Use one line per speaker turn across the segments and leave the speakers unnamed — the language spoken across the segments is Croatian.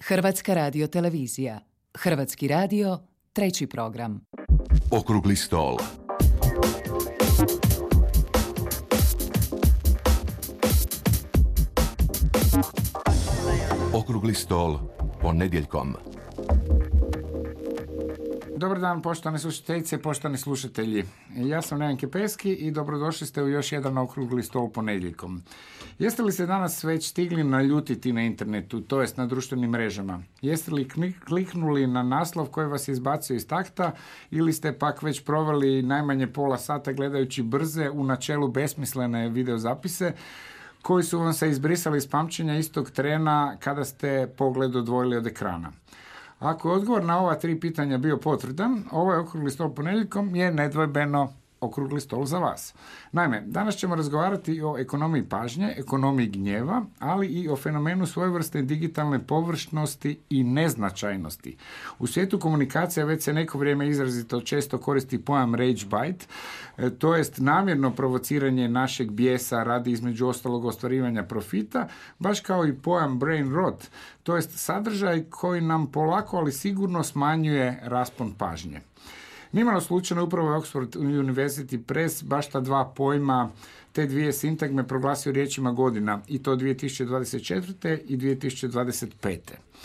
Hrvatska radiotelevizija. Hrvatski radio, 3. program.
Okrugli stol. Okrugli stol ponedjeljkom.
Dobar dan, poštovane slušateljice, poštovani slušatelji. Ja sam Neven Kepeski i dobrodošli ste u još jedan okrugli stol ponedjeljkom. Jeste li se danas već stigli naljutiti na internetu, to jest na društvenim mrežama? Jeste li kliknuli na naslov koji vas je izbacio iz takta ili ste pak već proveli najmanje pola sata gledajući brze, u načelu besmislene videozapise koji su vam se izbrisali iz pamćenja istog trena kada ste pogled odvojili od ekrana? Ako je odgovor na ova 3 pitanja bio potvrdan, ovaj okrugli stol ponedjeljkom je nedvojbeno okrugli stol za vas. Naime, danas ćemo razgovarati o ekonomiji pažnje, ekonomiji gnjeva, ali i o fenomenu svojevrsne digitalne površnosti i neznačajnosti. U svijetu komunikacija već se neko vrijeme izrazito često koristi pojam rage bite, to jest namjerno provociranje našeg bijesa radi između ostalog ostvarivanja profita, baš kao i pojam brain rot, to jest sadržaj koji nam polako ali sigurno smanjuje raspon pažnje. Nimalo slučajno upravo je Oxford University Press baš ta 2 pojma, te 2 sintagme proglasio riječima godina, i to 2024. i 2025.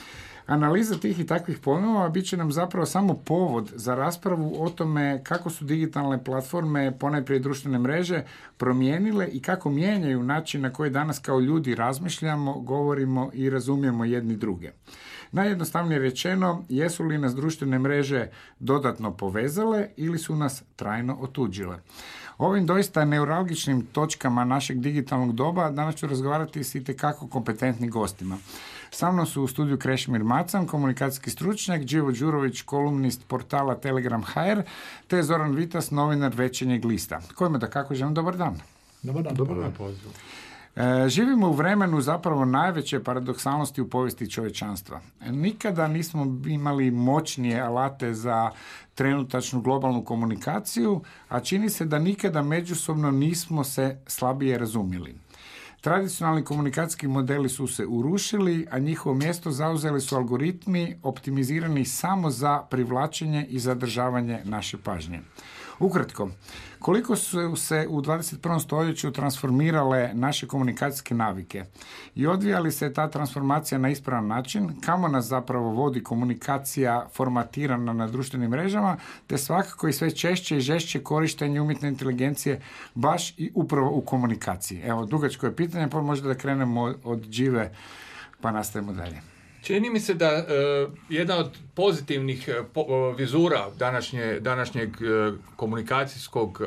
Analiza tih i takvih pojmova bit će nam zapravo samo povod za raspravu o tome kako su digitalne platforme, ponajprije društvene mreže, promijenile i kako mijenjaju način na koji danas kao ljudi razmišljamo, govorimo i razumijemo jedni druge. Najjednostavnije rečeno, jesu li nas društvene mreže dodatno povezale ili su nas trajno otuđile? Ovim doista neuralgičnim točkama našeg digitalnog doba danas ću razgovarati s itekako kompetentnim gostima. Sa mnom su u studiju Krešimir Macan, komunikacijski stručnjak, Đivo Đurović, kolumnist portala Telegram.hr, te Zoran Vitas, novinar Večernjeg lista. Kojima da kako želim dobar dan.
Dobar dan. Poziv.
Živimo u vremenu zapravo najveće paradoksalnosti u povijesti čovječanstva. Nikada nismo imali moćnije alate za trenutačnu globalnu komunikaciju, a čini se da nikada međusobno nismo se slabije razumjeli. Tradicionalni komunikacijski modeli su se urušili, a njihovo mjesto zauzeli su algoritmi optimizirani samo za privlačenje i zadržavanje naše pažnje. Ukratko, koliko su se u 21. stoljeću transformirale naše komunikacijske navike i odvija li se ta transformacija na ispravan način, kamo nas zapravo vodi komunikacija formatirana na društvenim mrežama, te svakako i sve češće i žešće korištenje umjetne inteligencije baš i upravo u komunikaciji. Evo, dugačko je pitanje, pa možda da krenemo od Đive pa nastavimo dalje.
Čini mi se da jedna od pozitivnih vizura današnjeg komunikacijskog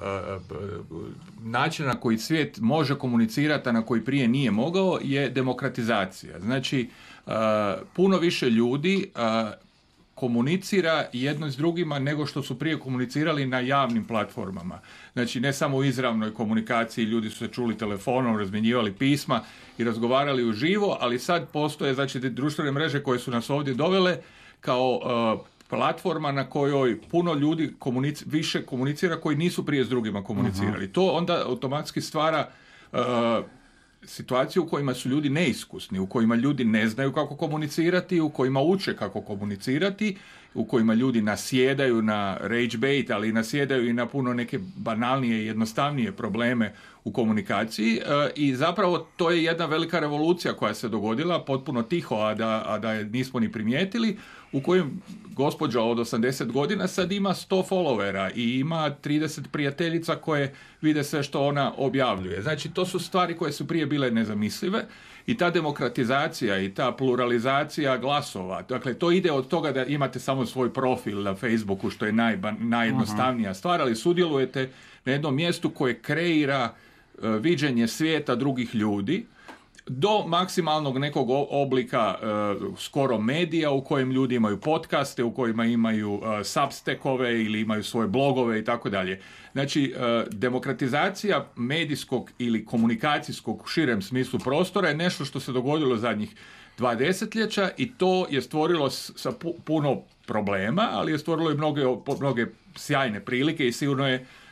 načina na koji svijet može komunicirati, a na koji prije nije mogao, je demokratizacija. Znači, puno više ljudi komunicira jedno s drugima nego što su prije komunicirali na javnim platformama. Znači, ne samo u izravnoj komunikaciji, ljudi su se čuli telefonom, razmjenjivali pisma i razgovarali uživo, ali sad postoje, znači, društvene mreže koje su nas ovdje dovele kao platforma na kojoj puno ljudi više komunicira koji nisu prije s drugima komunicirali. To onda automatski stvara situaciju u kojima su ljudi neiskusni, u kojima ljudi ne znaju kako komunicirati, u kojima uče kako komunicirati, u kojima ljudi nasjedaju na rage bait, ali nasjedaju i na puno neke banalnije i jednostavnije probleme u komunikaciji, i zapravo to je jedna velika revolucija koja se dogodila potpuno tiho, a da je nismo ni primijetili, u kojem gospođa od 80 godina sad ima 100 followera i ima 30 prijateljica koje vide sve što ona objavljuje. Znači, to su stvari koje su prije bile nezamislive, i ta demokratizacija i ta pluralizacija glasova, dakle, to ide od toga da imate samo svoj profil na Facebooku, što je najjednostavnija stvar, ali sudjelujete na jednom mjestu koje kreira viđenje svijeta drugih ljudi, do maksimalnog nekog oblika skoro medija u kojem ljudi imaju podcaste, u kojima imaju substackove ili imaju svoje blogove i tako dalje. Znači, demokratizacija medijskog ili komunikacijskog u širem smislu prostora je nešto što se dogodilo zadnjih 2 desetljeća, i to je stvorilo sa puno problema, ali je stvorilo i mnoge sjajne prilike, i sigurno je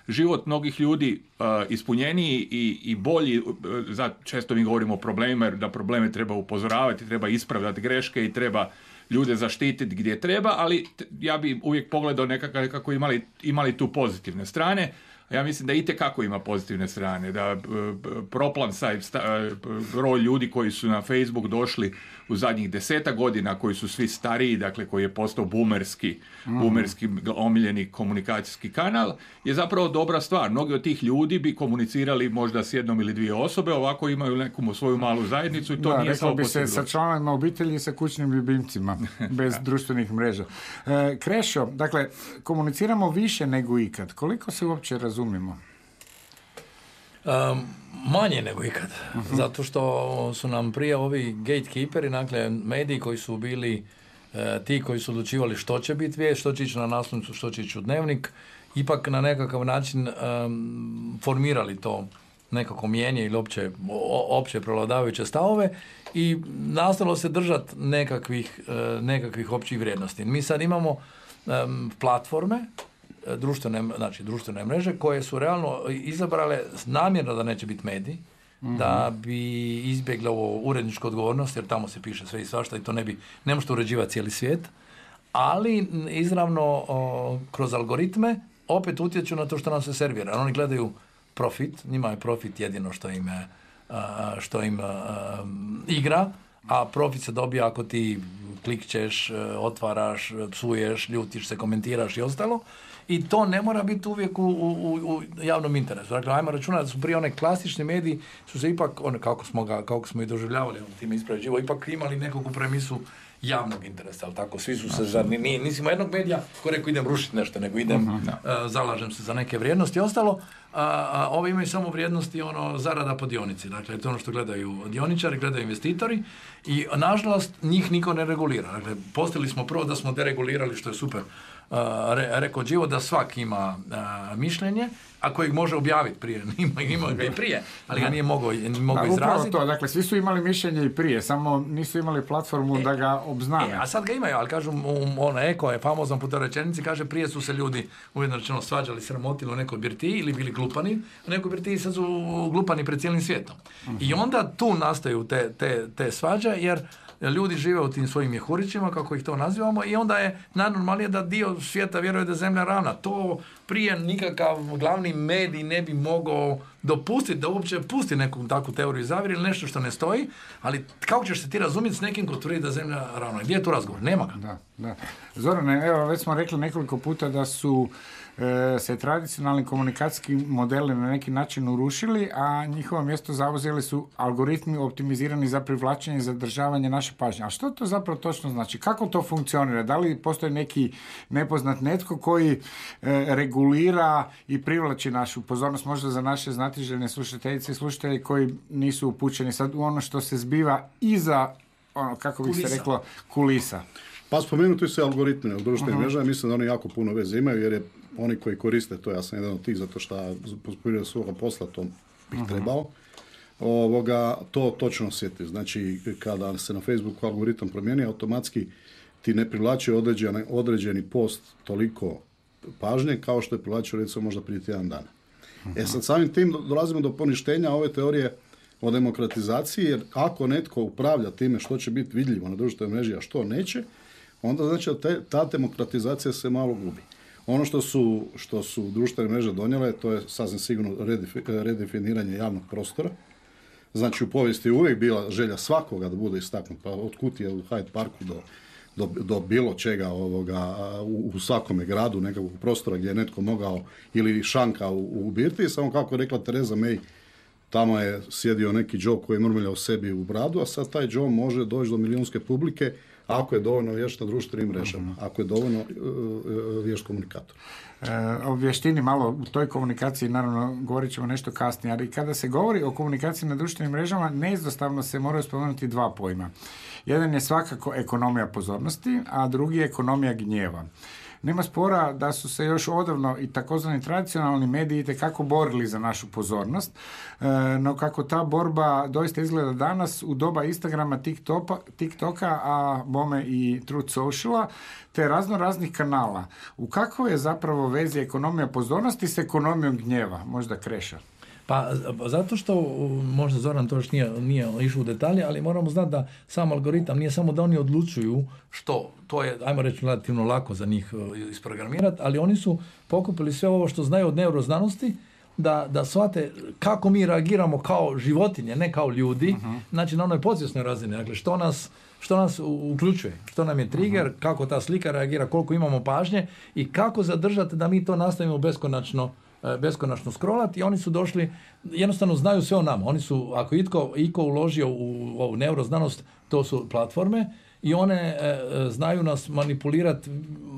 život mnogih ljudi ispunjeniji i bolji. Često mi govorimo o problemima, jer da probleme treba upozoravati, treba ispravljati greške i treba ljude zaštititi gdje treba, ali ja bi uvijek pogledao nekako imali tu pozitivne strane. Ja mislim da itekako ima pozitivne strane, da proplan broj ljudi koji su na Facebook došli u zadnjih 10 godina, koji su svi stariji, dakle koji je postao boomerski omiljeni komunikacijski kanal, je zapravo dobra stvar. Mnogi od tih ljudi bi komunicirali možda s jednom ili dvije osobe, ovako imaju neku svoju malu zajednicu i to nije samo
bi se sa članovima obitelji i sa kućnim ljubimcima, bez društvenih mreža. Krešo, dakle, komuniciramo više nego ikad. Koliko se uopće razumimo?
Manje nego ikad. Zato što su nam prije ovi gatekeeperi, dakle mediji koji su bili ti koji su odlučivali što će biti vijest, što će ići na naslovnicu, što će ići u dnevnik, ipak na nekakav način formirali to nekako mijenje ili opće prevladavajuće stavove i nastalo se držati nekakvih općih vrijednosti. Mi sad imamo platforme, društvene mreže koje su realno izabrale namjerno da neće biti mediji, da bi izbjegli ovo uredničku odgovornost, jer tamo se piše sve i svašta i to ne možete uređivati cijeli svijet, ali izravno kroz algoritme opet utječu na to što nam se servira. Oni gledaju profit, njima je profit jedino što im igra, a profit se dobija ako ti klikćeš, otvaraš, psuješ, ljutiš se, komentiraš i ostalo. I to ne mora biti uvijek u javnom interesu. Dakle, ajmo računati da su prije one klasični mediji, su se ipak, kako smo i doživljavali, time ispravi živo, ipak imali nekakvu premisu javnog interesa, ali tako, svi su se, nisimo jednog medija koji rekao idem rušiti nešto, nego zalažem se za neke vrijednosti i ostalo, ovi imaju samo vrijednosti zarada po dionici, dakle, to je ono što gledaju dioničari, gledaju investitori i, nažalost, njih niko ne regulira. Dakle, postavili smo prvo da smo deregulirali, što je super, rekao Đivo, da svak ima mišljenje, a kojeg može objaviti prije. Imao ga i prije, ali ga nije mogao izraziti.
Upravo to, dakle, svi su imali mišljenje i prije, samo nisu imali platformu da ga obznane.
A sad ga imaju, ali kažu, Eko je famozan puta rečenici, kaže, prije su se ljudi ujedno rečeno svađali, sramotili u nekoj birtiji ili bili glupani, u nekoj birtiji sad su glupani pred cijelim svijetom. I onda tu nastaju te svađe, jer ljudi žive u tim svojim mjehurićima, kako ih to nazivamo, i onda je najnormalnije da dio svijeta vjeruje da je zemlja ravna. To prije nikakav glavni medij ne bi mogao dopustiti da uopće pusti neku takvu teoriju zavjere ili nešto što ne stoji, ali kako ćeš se ti razumjeti s nekim ko tvrdi da je zemlja ravna? Gdje je tu razgovor? Nema ga.
Da. Zorane, evo, već smo rekli nekoliko puta da su se tradicionalni komunikacijski modeli na neki način urušili, a njihovo mjesto zauzeli su algoritmi optimizirani za privlačenje i zadržavanje naše pažnje. A što to zapravo točno znači? Kako to funkcionira? Da li postoji neki nepoznat netko koji regulira i privlači našu pozornost, možda za naše znatiželjne slušateljice i slušatelji koji nisu upućeni sad u ono što se zbiva iza, kako bi se reklo, kulisa?
Pa spomenuti su algoritmi u društvenim mrežama, mislim da oni jako puno veze imaju, jer je oni koji koriste to, ja sam jedan od tih, zato što pospojio svoga posla, to bih trebao, to točno osjeti. Znači, kada se na Facebooku algoritam promijeni, automatski ti ne privlači određeni post toliko pažnje, kao što je privlačio, recimo, možda prije tjedan dana. Sad samim tim dolazimo do poništenja ove teorije o demokratizaciji, jer ako netko upravlja time što će biti vidljivo na društvenoj mreži, a što neće, onda znači da ta demokratizacija se malo gubi. Ono što su društvene mreže donijele, to je sasvim sigurno redefiniranje javnog prostora. Znači, u povijesti je uvijek bila želja svakoga da bude istaknut, pa od kutije u Hyde Parku do bilo čega u svakome gradu, nekakvog prostora gdje je netko mogao, ili šanka u birtiji, samo kako je rekla Tereza May, tamo je sjedio neki Joe koji je mrmljao sebi u bradu, a sad taj Joe može doći do milijunske publike ako je dovoljno vješt na društvenim mrežama, ako je dovoljno vješt komunikator.
O vještini malo u toj komunikaciji, naravno, govorit ćemo nešto kasnije, ali kada se govori o komunikaciji na društvenim mrežama, neizostavno se moraju spomenuti dva pojma. Jedan je svakako ekonomija pozornosti, a drugi je ekonomija gnjeva. nema spora da su se još odavno i takozvani tradicionalni mediji itekako borili za našu pozornost, no kako ta borba doista izgleda danas u doba Instagrama, TikToka, a bome i Truth Sociala, te raznih kanala. U kakvoj je zapravo vezi ekonomija pozornosti s ekonomijom gnjeva? Možda Kreša.
Pa zato što, možda Zoran to još nije išao u detalje, ali moramo znati da sam algoritam nije samo da oni odlučuju što, to je, ajmo reći, relativno lako za njih isprogramirati, ali oni su pokupili sve ovo što znaju od neuroznanosti, da shvate kako mi reagiramo kao životinje, ne kao ljudi, znači na onoj podsvjesnoj razini, dakle što nas uključuje, što nam je trigger, kako ta slika reagira, koliko imamo pažnje i kako zadržati da mi to nastavimo beskonačno scrollati. I oni su došli, jednostavno znaju sve o nama. Oni su, ako itko uložio u ovu neuroznanost, to su platforme i one znaju nas manipulirati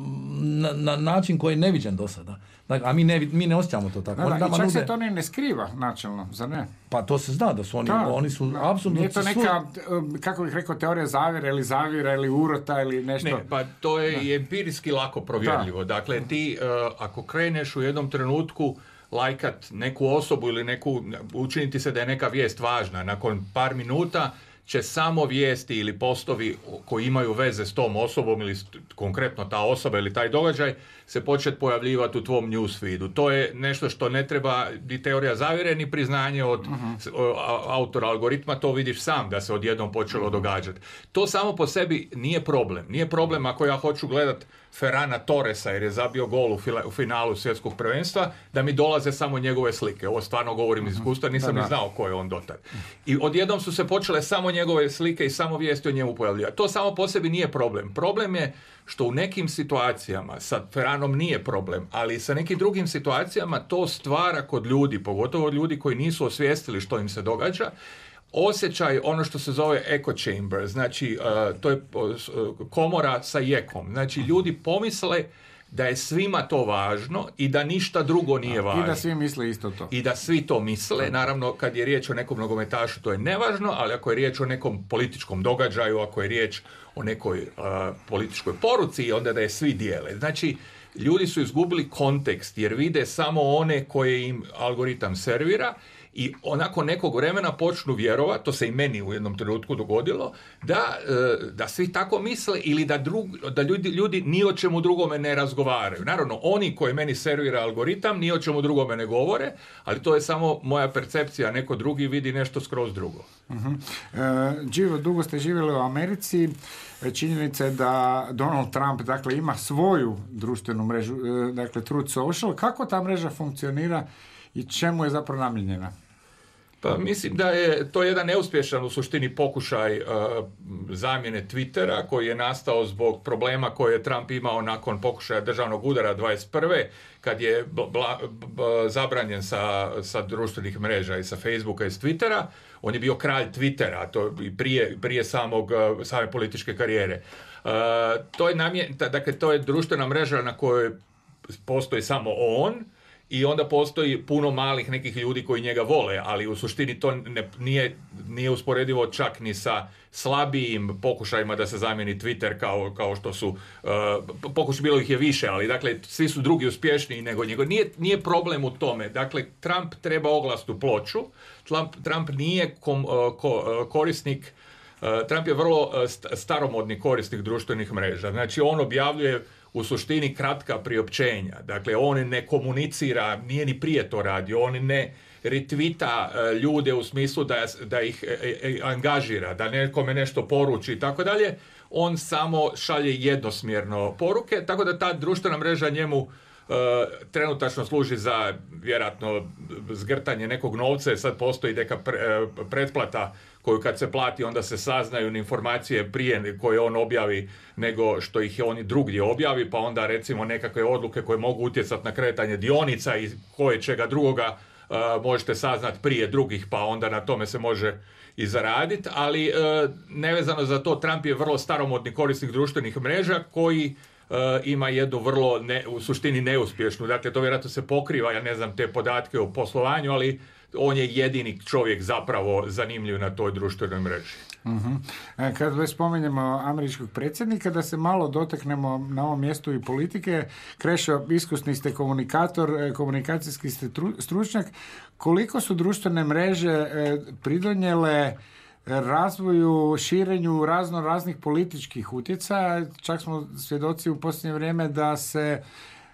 na način koji je neviđen do sada. Dakle, a mi ne osjećamo to tako.
I čak se to ne skriva načelno, zar ne?
Pa to se zna da su oni su apsolutno...
Nije to neka, kako bih rekao, teorija zavjera ili urota ili nešto?
Ne, pa to je empirijski lako provjerljivo. Dakle, ti ako kreneš u jednom trenutku lajkat neku osobu ili učiniti se da je neka vijest važna, nakon par minuta će samo vijesti ili postovi koji imaju veze s tom osobom ili konkretno ta osoba ili taj događaj se početi pojavljivati u tvom newsfeedu. To je nešto što ne treba ni teorija zavjere ni priznanje od autora algoritma, to vidiš sam da se odjednom počelo događati. To samo po sebi nije problem. Nije problem ako ja hoću gledat Ferrana Torresa jer je zabio gol u finalu svjetskog prvenstva, da mi dolaze samo njegove slike. Ovo stvarno govorim iz iskustva, nisam ni znao ko je on dotad. I odjednom su se počele samo njegove slike i samo vijesti o njemu pojavljivati. To samo po sebi nije problem. Problem je što u nekim situacijama, sa Ferranom nije problem, ali sa nekim drugim situacijama to stvara kod ljudi, pogotovo od ljudi koji nisu osvijestili što im se događa, osjećaj ono što se zove echo chamber, znači to je komora sa jekom. Znači ljudi pomisle da je svima to važno i da ništa drugo nije važno.
I da svi misle isto to.
I da svi to misle. Naravno, kad je riječ o nekom nogometašu, to je nevažno, ali ako je riječ o nekom političkom događaju, ako je riječ o nekoj političkoj poruci, onda da je svi dijele. Znači, ljudi su izgubili kontekst jer vide samo one koje im algoritam servira i onako nekog vremena počnu vjerovati, to se i meni u jednom trenutku dogodilo, da svi tako misle ili da ljudi ni o čemu drugome ne razgovaraju. Naravno, oni koji meni servira algoritam ni o čemu drugome ne govore, ali to je samo moja percepcija, neko drugi vidi nešto skroz drugo.
Dugo ste živjeli u Americi, činjenica je da Donald Trump dakle, ima svoju društvenu mrežu, dakle Truth Social. Kako ta mreža funkcionira i čemu je zapravo namijenjena?
Pa mislim da je to jedan neuspješan u suštini pokušaj zamjene Twittera koji je nastao zbog problema koje je Trump imao nakon pokušaja državnog udara 21. kad je zabranjen sa društvenih mreža i sa Facebooka i s Twittera. On je bio kralj Twittera, to prije same političke karijere. To je društvena mreža na kojoj postoji samo on, i onda postoji puno malih nekih ljudi koji njega vole, ali u suštini to nije usporedivo čak ni sa slabijim pokušajima da se zamijeni Twitter kao što su, bilo ih je više, ali dakle svi su drugi uspješniji nego njega. Nije problem u tome. Dakle, Trump treba oglasnu ploču, Trump nije korisnik, Trump je vrlo staromodni korisnik društvenih mreža. Znači on objavljuje u suštini kratka priopćenja. Dakle, on ne komunicira, nije ni prije to radio, on ne retvita ljude u smislu da ih angažira, da nekome nešto poruči i tako dalje. On samo šalje jednosmjerno poruke, tako da ta društvena mreža njemu trenutačno služi za vjerojatno zgrtanje nekog novca. Sad postoji neka pretplata koju kad se plati onda se saznaju informacije prije koje on objavi nego što ih oni drugdje objavi, pa onda recimo nekakve odluke koje mogu utjecati na kretanje dionica i koje čega drugoga možete saznati prije drugih, pa onda na tome se može i zaraditi, ali nevezano za to, Trump je vrlo staromodni korisnik društvenih mreža koji ima jednu vrlo u suštini neuspješnu, dakle to vjerojatno se pokriva, ja ne znam te podatke o poslovanju, ali on je jedini čovjek zapravo zanimljiv na toj društvenoj mreži.
Kad već spominjemo američkog predsjednika, da se malo dotaknemo na ovom mjestu i politike. Krešo, iskusni ste komunikator, komunikacijski ste stručnjak. Koliko su društvene mreže pridonijele razvoju, širenju raznih političkih utjecaja? Čak smo svjedoci u posljednje vrijeme da se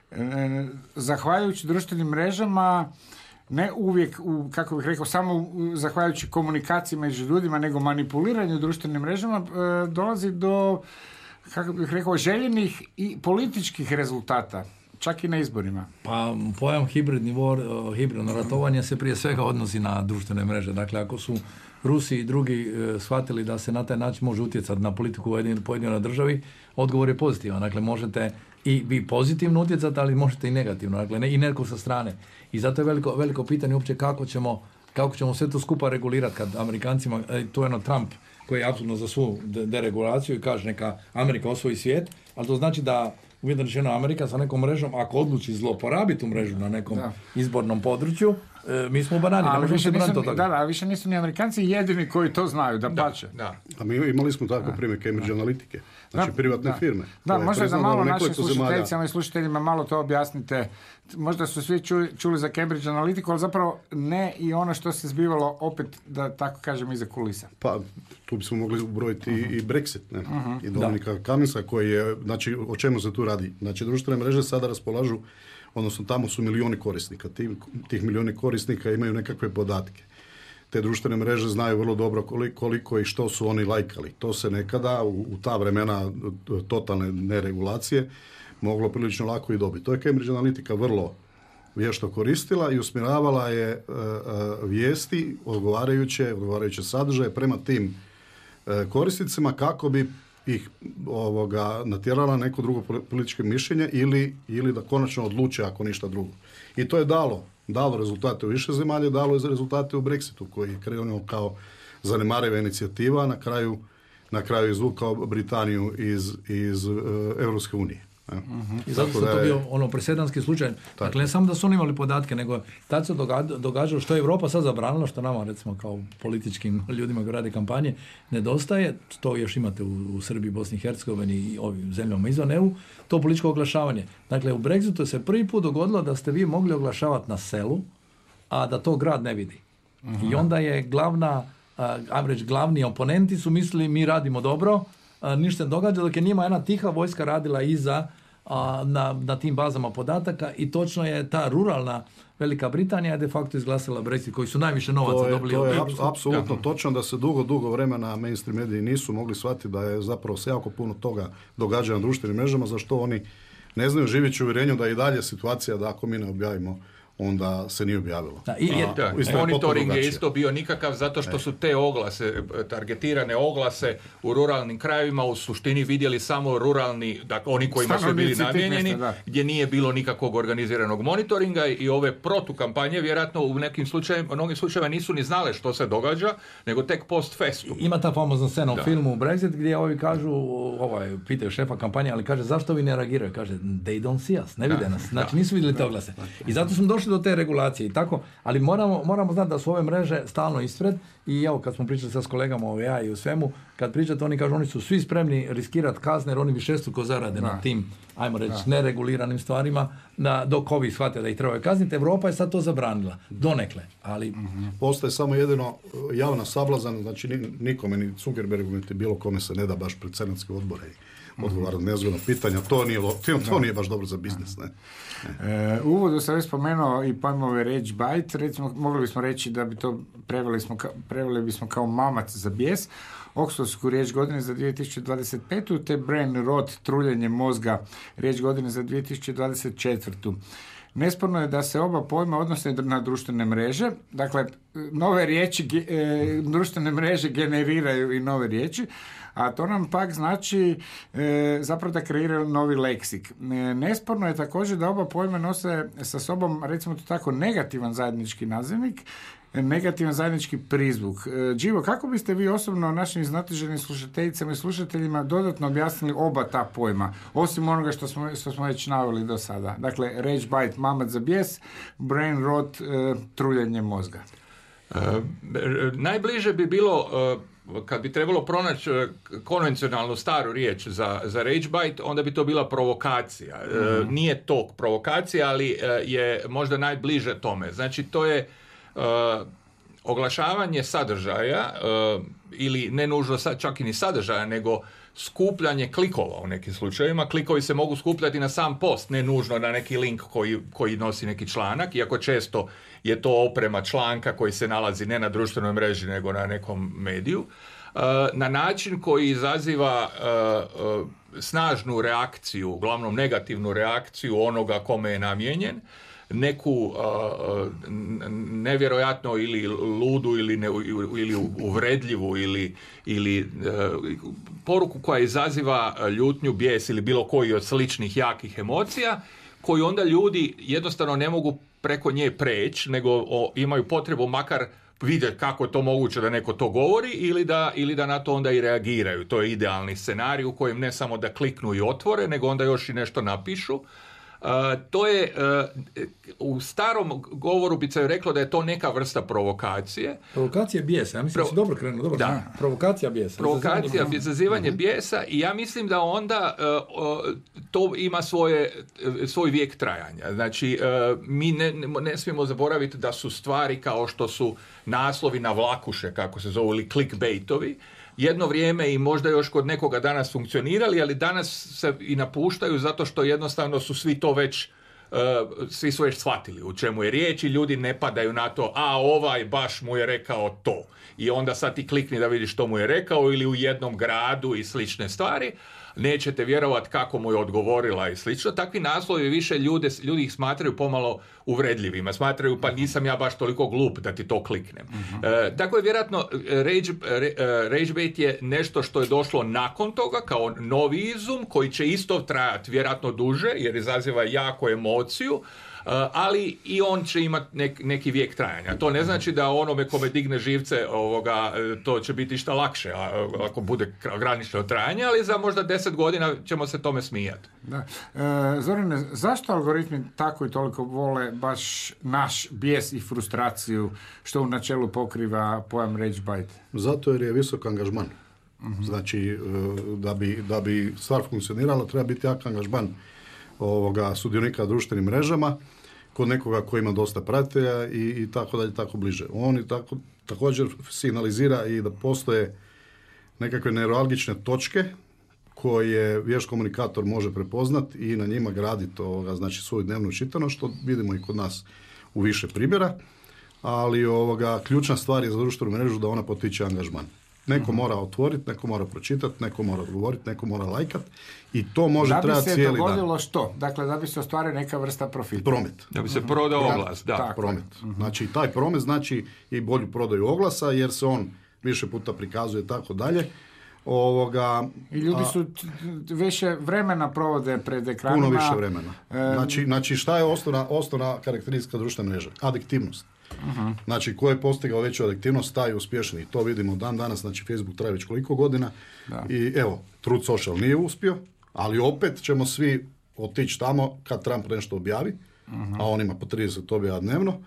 zahvaljujući društvenim mrežama, ne uvijek, kako bih rekao, samo zahvaljujući komunikaciji među ljudima, nego manipuliranju društvenim mrežama, dolazi do, kako bih rekao, željenih i političkih rezultata, čak i na izborima.
Pa pojam hibridno ratovanje se prije svega odnosi na društvene mreže. Dakle, ako su Rusi i drugi shvatili da se na taj način može utjecati na politiku u pojedinoj državi, odgovor je pozitivan. Dakle, možete i vi pozitivno utjecati, ali možete i negativno. Dakle, i neko sa strane. I zato je veliko pitanje uopće kako ćemo sve to skupa regulirati kad Amerikancima, to je Trump koji je apsolutno za svu deregulaciju i kaže neka Amerika osvoji svijet, ali to znači da uvjetno rečeno Amerika sa nekom mrežom, ako odluči zloporabiti tu mrežu na nekom izbornom području, mi smo u banani.
Ali više nisu ni Amerikanci jedini koji to znaju, da pače.
A mi imali smo tako primjer Cambridge Analytike, znači privatne firme.
Da, možda da malo našim slušateljicama i slušateljima malo to objasnite. Možda su svi čuli za Cambridge Analytiku, ali zapravo ne i ono što se zbivalo opet, da tako kažem, iza kulisa.
Pa, tu bismo mogli ubrojiti i Brexit, ne? I Dominika Cummingsa koji je, znači, o čemu se tu radi? Znači, društvene mreže sada raspolažu, odnosno tamo su milioni korisnika. Tih milioni korisnika imaju nekakve podatke. Te društvene mreže znaju vrlo dobro koliko i što su oni lajkali. To se nekada u ta vremena totalne neregulacije moglo prilično lako i dobiti. To je Cambridge Analytica vrlo vješto koristila i usmjeravala je vijesti odgovarajuće sadržaje prema tim korisnicima kako bi ih natjerala neko drugo političko mišljenje ili da konačno odluče ako ništa drugo. I to je dalo rezultate u više zemalja, dalo je rezultate u Brexitu koji je krenuo kao zanemariva inicijativa, a na kraju izvukao Britaniju iz Europske unije.
I zato se to bio presedanski slučaj. Dakle, ne samo da su oni imali podatke, nego tad se događalo što je Europa sad zabranila, što nama, recimo, kao političkim ljudima koji rade kampanje, nedostaje, to još imate u Srbiji, Bosni i Hercegovini i ovim zemljama izvan EU, to političko oglašavanje. Dakle, u Brexitu se prvi put dogodilo da ste vi mogli oglašavati na selu, a da to grad ne vidi. I onda je glavni oponenti su mislili mi radimo dobro, ništa ne događa, dok je njima jedna tiha vojska radila iza na tim bazama podataka i točno je ta ruralna Velika Britanija je de facto izglasala Brexit koji su najviše novaca dobili.
To je apsolutno točno da se dugo vremena mainstream mediji nisu mogli shvatiti da je zapravo se jako puno toga događa na društvenim mrežama, zašto oni ne znaju živeći u uvjerenju da je i dalje situacija da ako mi ne objavimo onda se nije objavilo.
Monitoring je isto bio nikakav zato što su te oglase, targetirane oglase u ruralnim krajevima u suštini vidjeli samo ruralni, dakle oni kojima su bili namijenjeni, gdje nije bilo nikakvog organiziranog monitoringa i ove protukampanje vjerojatno u mnogim slučajevima nisu ni znale što se događa, nego tek post festum.
Ima ta famozna scena u filmu Brexit gdje ovi kažu, pitaju šefa kampanje, ali kaže zašto vi ne reagiraju? Kaže they don't see us, ne vide nas. Znači nisu vidjeli te oglase. I zato smo došli do te regulacije i tako, ali moramo znati da su ove mreže stalno ispred i evo kad smo pričali sa s kolegama o AI i u svemu, kad pričate oni kažu oni su svi spremni riskirati kazne jer oni višestruko zarade na tim, ajmo reći, nereguliranim stvarima, dok ovi shvate da ih trebaju kazniti. Evropa je sad to zabranila, donekle, ali...
Postaje samo jedino javna sablazan, znači nikome, ni Zuckerbergu, niti bilo kome se ne da baš pred senatske odbore odgovarati nezgodna pitanja, to nije baš dobro za biznis, ne?
U uvodu sam već spomenuo i pojmove rage bite, recimo mogli bismo reći da bi to preveli bismo kao mamac za bijes, Oxfordsku riječ godine za 2025. te brain rot, truljenje mozga, riječ godine za 2024. Nesporno je da se oba pojma odnose na društvene mreže, dakle nove riječi, društvene mreže generiraju i nove riječi, a to nam pak znači zapravo da kreiraju novi leksik. Nesporno je također da oba pojma nose sa sobom, recimo to tako, negativan zajednički nazivnik, negativan zajednički prizvuk. Đivo, kako biste vi osobno našim znatiženim slušateljicama i slušateljima dodatno objasnili oba ta pojma, osim onoga što smo već naveli do sada? Dakle, rage bite, mamac za bijes, brain rot, truljenje mozga.
Najbliže bi bilo, kad bi trebalo pronaći konvencionalnu staru riječ za rage bait, onda bi to bila provokacija. Nije to provokacija, ali je možda najbliže tome. Znači, to je oglašavanje sadržaja, ili ne nužno čak i ni sadržaja, nego skupljanje klikova u nekim slučajevima. Klikovi se mogu skupljati na sam post, ne nužno na neki link koji nosi neki članak, iako često je to oprema članka koji se nalazi ne na društvenoj mreži nego na nekom mediju, na način koji izaziva snažnu reakciju, uglavnom negativnu reakciju onoga kome je namijenjen, neku nevjerojatno ili ludu ili uvredljivu ili poruku koja izaziva ljutnju, bijes ili bilo koji od sličnih jakih emocija, koju onda ljudi jednostavno ne mogu preko nje preći, nego imaju potrebu makar vidjeti kako je to moguće da neko to govori ili da na to onda i reagiraju. To je idealni scenarij u kojem ne samo da kliknu i otvore, nego onda još i nešto napišu. To je, u starom govoru bi se reklo da je to neka vrsta provokacije.
Provokacija bijesa, ja mislim da si dobro krenuo. Dobro, da. Provokacija bijesa.
Provokacija, izazivanje bijesa, i ja mislim da onda to ima svoj vijek trajanja. Znači, mi ne smijemo zaboraviti da su stvari kao što su naslovi na vlakuše, kako se zovu, ili clickbaitovi, jedno vrijeme i možda još kod nekoga danas funkcionirali, ali danas se i napuštaju zato što jednostavno su svi to već, svi su već shvatili u čemu je riječ i ljudi ne padaju na to, a ovaj baš mu je rekao to. I onda sad ti klikni da vidiš što mu je rekao, ili u jednom gradu i slične stvari. Nećete vjerovati kako mu je odgovorila i slično. Takvi naslovi više ljudi ih smatraju pomalo uvredljivima. Smatraju, pa nisam ja baš toliko glup da ti to kliknem. Tako je vjerojatno rage bait je nešto što je došlo nakon toga kao novi izum koji će isto trajati vjerojatno duže jer izaziva jako emociju, ali i on će imati neki vijek trajanja. To ne znači da onome kome digne živce to će biti šta lakše ako bude ograničeno trajanje, ali za možda 10 godina ćemo se tome smijati.
Da. Zorane, zašto algoritmi tako i toliko vole baš naš bijes i frustraciju što u načelu pokriva pojam rage bait?
Zato jer je visok angažman. Znači, da bi stvar funkcionirala, treba biti jak angažman sudionika na društvenim mrežama, kod nekoga koji ima dosta pratitelja i tako dalje, tako bliže. On također signalizira i da postoje nekakve neuralgične točke koje vješ komunikator može prepoznati i na njima graditi znači svoju dnevnu čitanost, što vidimo i kod nas u više primjera, ali ključna stvar je za društvenu mrežu da ona potiče angažman. Neko mora otvoriti, neko mora pročitati, neko mora odgovoriti, neko mora lajkat i to može trajati cijeli dan. Da bi se dogodilo što? Dakle, da bi se ostvario neka vrsta profita. Promet.
Da bi se prodao oglas. Da.
Promet. Znači, taj promet znači i bolju prodaju oglasa jer se on više puta prikazuje i tako dalje.
I ljudi su više vremena provode pred ekranima.
Puno više vremena. Znači, šta je osnovna karakteristika društvene mreže? Adiktivnost. Znači, ko je postigao veću adiktivnost, taj je uspješniji. To vidimo dan danas, znači Facebook traje već koliko godina. Da. I evo, Truth Social nije uspio, ali opet ćemo svi otići tamo kad Trump nešto objavi, a on ima po 30 objava dnevno.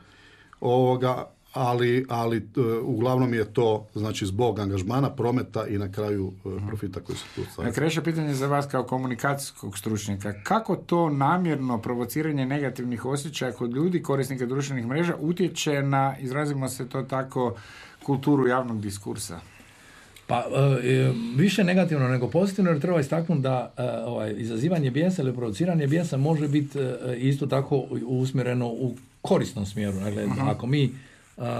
Ali uglavnom je to znači zbog angažmana, prometa i na kraju profita koji se tu stavlja.
Kreše pitanje za vas kao komunikacijskog stručnjaka. Kako to namjerno provociranje negativnih osjećaja kod ljudi, korisnika društvenih mreža, utječe na, izrazimo se to tako, kulturu javnog diskursa?
Pa više negativno nego pozitivno, jer treba istaknuti da izazivanje bijesa ili provociranje bijesa može biti isto tako usmjereno u korisnom smjeru. Dakle, ako mi